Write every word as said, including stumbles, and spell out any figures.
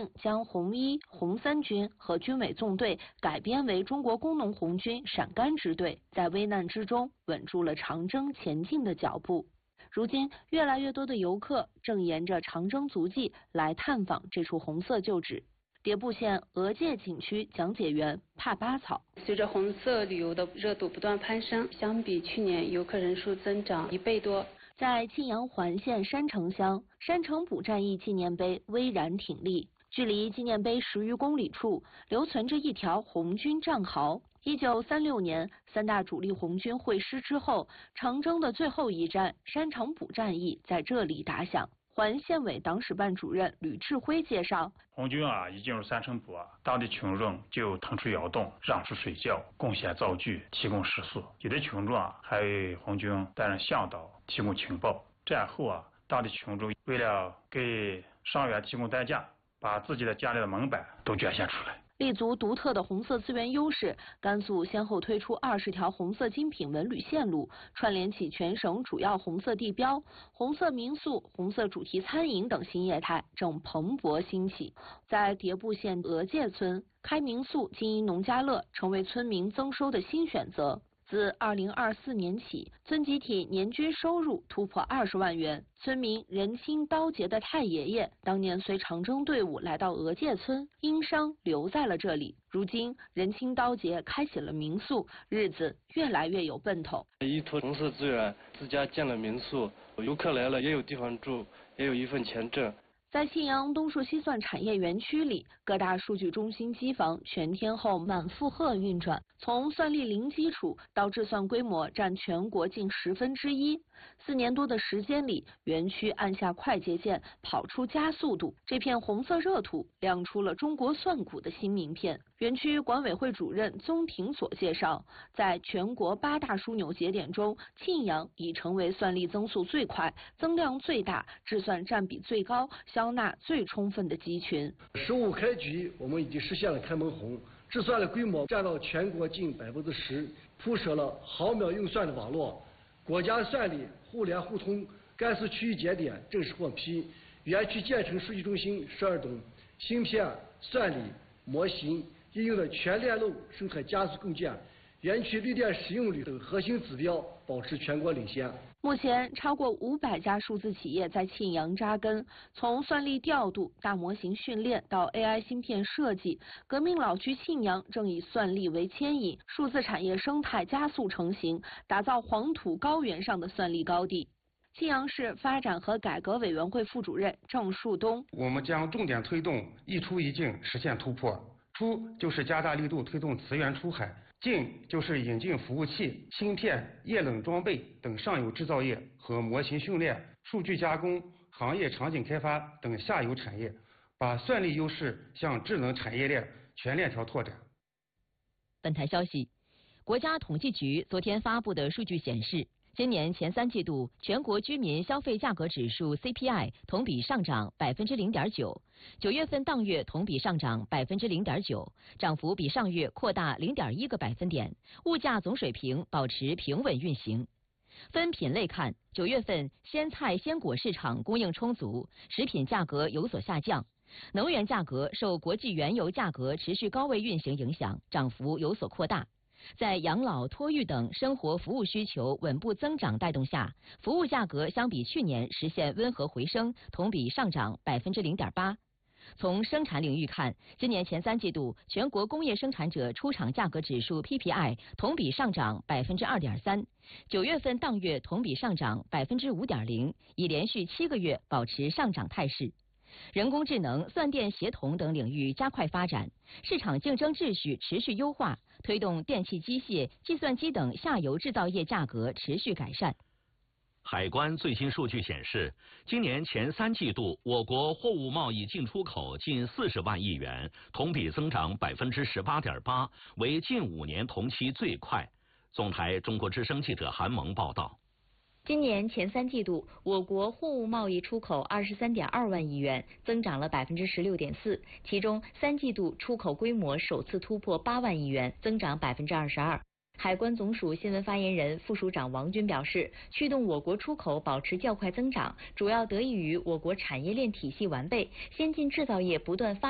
定将红一、红三军和军委纵队改编为中国工农红军陕甘支队，在危难之中稳住了长征前进的脚步。如今，越来越多的游客正沿着长征足迹来探访这处红色旧址。迭部县额界景区讲解员帕巴草： 随着红色旅游的热度不断攀升，相比去年游客人数增长一倍多。 在庆阳环县山城乡，山城堡战役纪念碑巍然挺立，距离纪念碑十余公里处留存着一条红军战壕。一九三六年，三大主力红军会师之后，长征的最后一战山城堡战役在这里打响。环县委党史办主任吕志辉介绍， 红军啊一进入山城堡啊，当地群众就腾出窑洞，让出水窖，贡献灶具，提供食宿。有的群众啊还为红军担任向导，提供情报。战后啊，当地群众为了给伤员提供担架，把自己的家里的门板都捐献出来。 立足独特的红色资源优势，甘肃先后推出二十条红色精品文旅线路，串联起全省主要红色地标、红色民宿、红色主题餐饮等新业态正蓬勃兴起。在迭部县额界村开民宿经营农家乐，成为村民增收的新选择。自二零二四年起，村集体年均收入突破二十万元。村民任清刀节的太爷爷当年随长征队伍来到额界村，因伤留在了这里。如今任清刀节开启了民宿，日子越来越有奔头。 依托红色资源，自家建了民宿，游客来了也有地方住，也有一份钱挣。 在信阳东数西算产业园区里，各大数据中心机房全天候满负荷运转，从算力零基础到制算规模占全国近十分之一。四年多的时间里，园区按下快捷键，跑出加速度，这片红色热土亮出了中国算股的新名片。园区管委会主任宗廷所介绍，在全国八大枢纽节点中，庆阳已成为算力增速最快、增量最大、制算占比最高、消纳最充分的集群。 十五开局，我们已经实现了开门红，制算的规模占到全国近百分之十，铺设了毫秒运算的网络。国家算力互联互通，甘肃区域节点正式获批，园区建成数据中心十二栋，芯片、算力、模型应用的全链路生产加速构建，园区绿电使用率等核心指标保持全国领先。 目前，超过五百家数字企业在庆阳扎根，从算力调度、大模型训练到 A I 芯片设计，革命老区庆阳正以算力为牵引，数字产业生态加速成型，打造黄土高原上的算力高地。庆阳市发展和改革委员会副主任郑树东： 我们将重点推动一出一进实现突破。出就是加大力度推动磁源出海，进就是引进服务器、芯片、液冷装备等上游制造业和模型训练、数据加工、行业场景开发等下游产业，把算力优势向智能产业链全链条拓展。 本台消息，国家统计局昨天发布的数据显示，今年前三季度全国居民消费价格指数 C P I 同比上涨百分之零点九，九月份当月同比上涨百分之零点九，涨幅比上月扩大零点一个百分点，物价总水平保持平稳运行。分品类看，九月份鲜菜鲜果市场供应充足，食品价格有所下降。能源价格受国际原油价格持续高位运行影响，涨幅有所扩大。在养老、托育等生活服务需求稳步增长带动下，服务价格相比去年实现温和回升，同比上涨百分之零点八。从生产领域看，今年前三季度全国工业生产者出厂价格指数 P P I 同比上涨百分之二点三，九月份当月同比上涨百分之五点零，已连续七个月保持上涨态势。人工智能、算电协同等领域加快发展，市场竞争秩序持续优化，推动电气机械、计算机等下游制造业价格持续改善。 海关最新数据显示，今年前三季度我国货物贸易进出口近四十万亿元，同比增长百分之十八点八，为近五年同期最快。总台中国之声记者韩萌报道。 今年前三季度，我国货物贸易出口二十三点二万亿元，增长了百分之十六点四。其中，三季度出口规模首次突破八万亿元，增长百分之二十二。海关总署新闻发言人、副署长王军表示，驱动我国出口保持较快增长，主要得益于我国产业链体系完备，先进制造业不断发